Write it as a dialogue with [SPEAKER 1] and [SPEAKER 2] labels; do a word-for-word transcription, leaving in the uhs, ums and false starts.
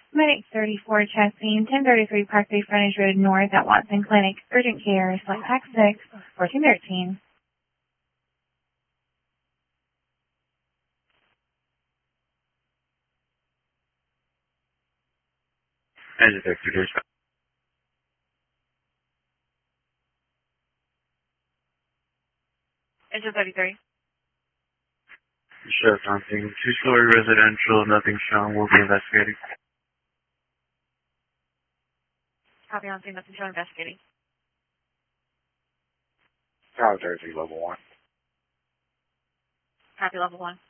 [SPEAKER 1] Medic thirty-four checking, ten thirty-three Park Bay Frontage Road North at Watson Clinic. Urgent care, select pack six, fourteen thirteen.
[SPEAKER 2] Engine Victor, there's
[SPEAKER 1] Engine thirty-three.
[SPEAKER 2] Chef something. Two-story residential, nothing shown. We'll be investigating.
[SPEAKER 1] Copy on scene, nothing shown, investigating.
[SPEAKER 2] Tower thirty-three, level one.
[SPEAKER 1] Copy level one.